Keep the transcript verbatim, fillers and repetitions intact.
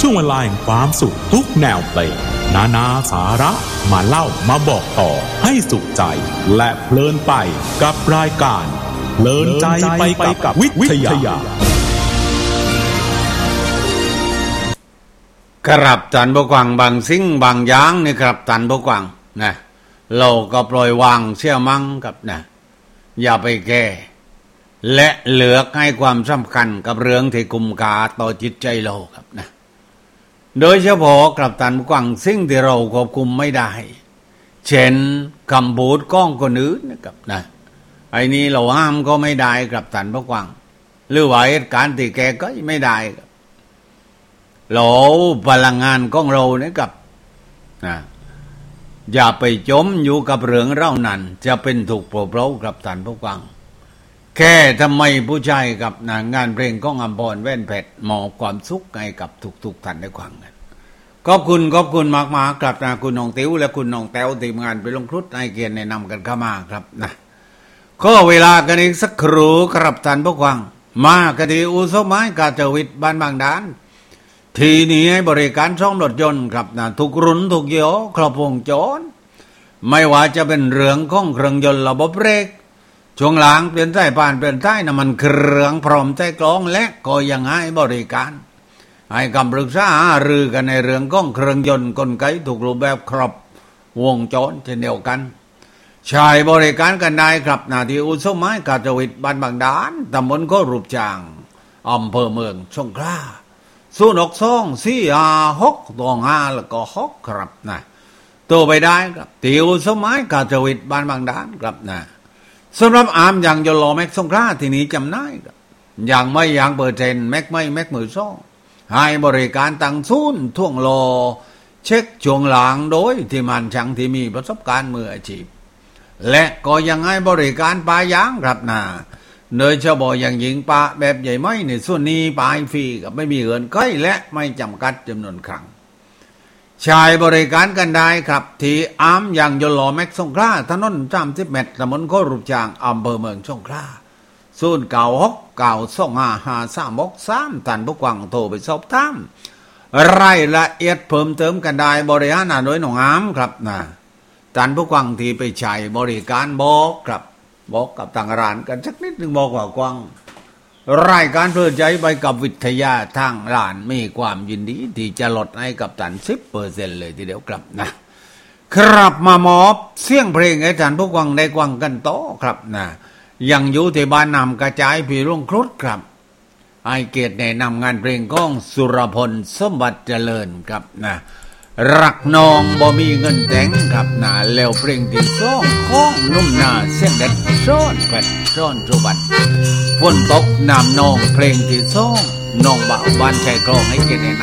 ช่วงเวลาแห่งความสุขทุกแนวเพลงนานาสาระมาเล่ามาบอกต่อให้สุขใจและเพลินไปกับรายการเพลินใจไปกับวิทยาครับท่านผู้ฟังบางสิ่งบางอย่างนี่ครับท่านผู้ฟังนะเราก็ปล่อยวางเชื่อมั่งครับนะอย่าไปแก้และเหลือให้ความสำคัญกับเรื่องที่กุมกาต่อจิตใจเราครับนะโดยเฉพาะกับท่านผู้ฟังสิ่งที่เราควบคุมไม่ได้เช่นคำพูดก้องคนอื่นนะครับนะไอ้นี้เราห้ามก็ไม่ได้ครับท่านผู้ฟังหรือว่าเหตุการณ์ที่แกก็ไม่ได้ครับเราพลังงานของเราเนี่ยกับนะอย่าไปจมอยู่กับเรื่องเล่านั้นจะเป็นถูกโปรเปล่าครับท่านผู้ฟังแค่ทำไมผู้ชายกับนะงานเพลงของอำพรแว่นเพชรมอบความสุขให้กับทุกๆท่านได้ฟังกันขอบคุณขอบคุณมากๆครับนะคุณน้องติ๋วและคุณน้องแต้วทีมงานไปลงครุฑให้เกียรติแนะนำกันเข้ามาครับนะข้อเวลากันอีกสักครู่ครับท่านผู้ฟังมาคดีอุโสไม้กาเจวิตบ้านบางดานทีนี้ให้บริการซ่อมรถยนต์ครับนะทุกรุ่นทุกยี่ห้อครบวงจรไม่ว่าจะเป็นเรื่องของเครื่องยนต์ระบบเบรกช่วงหลังเปลี่ยนสายพานเปลี่ยนสายน้ำมันเครื่องพร้อมใจกลองและก็ยังให้บริการให้คำปรึกษาหารือกันในเรื่องของเครื่องยนต์กลไกถูกรูปแบบครบวงจรเช่นเดียวกันใช้บริการกันได้ครับนาที่อุโสไม้กาจวิตบ้านบางดานตำบลโครูปจางอำเภอเมืองสงขลาศูนย์หกสองสี่ห้าหกตองห้าแล้วก็หกครับนะตัวไปได้ครับที่อุโสไม้กาจวิตบ้านบางดานครับนะสำหรับอาร์มอย่างยโลแม็กสงขลาที่นี้จำได้ครับอย่างไม่อย่างเปอร์เซ็นต์แม็กไม่แม็กมือซ่องให้บริการตั้งศูนย์ท่วงโลเช็คช่วงหลังโดยที่มันช่างที่มีประสบการณ์มืออาชีพและก็ยังให้บริการปลายางครับนะโดยเฉพาะอย่างยิ่งปลาแบบใหญ่ไม่ในส่วนนี้ปลาฟรีกับไม่มีเงินใกล้และไม่จำกัดจำนวนครั้งใช้บริการกันได้ครับที่อาร์มอย่างยโลแม็กสงขลาถนนสามสิบเมตรตำบลโครูปจางอำเภอเมืองสงขลาศูนย์เก้าหกเก้าสองห้าห้าสามหกสามท่านผู้ฟังโทรไปสอบถามรายละเอียดเพิ่มเติมกันได้บริหารโดยน้องอาร์มครับนะท่านผู้ฟังที่ไปใช้บริการบอกครับบอกกับทางร้านกันสักนิดนึงบอกว่ากว้างรายการเพลินใจไปกับวิทยาทางร้านมีความยินดีที่จะลดให้กับท่าน สิบเปอร์เซ็นต์ เลยทีเดียวครับนะครับมามอบเสียงเพลงให้ท่านผู้ฟังได้ฟังกันต่อครับนะยังอยู่ที่บ้านนำกระจายพี่รุ่งครุฑครับให้เกียรติแนะนำงานเพลงของสุรพลสมบัติเจริญครับนะรักน้องบ่มีเงินแต่งครับนะแล้วเพลงที่สองของนุ่มหน้าเสียงเด็ดซ่อนแปดซ่อนสุบัติฝนตกน้ำนองเพลงที่สองน้องบ่าวบ้านชายคลองให้เกียรติแนะนำ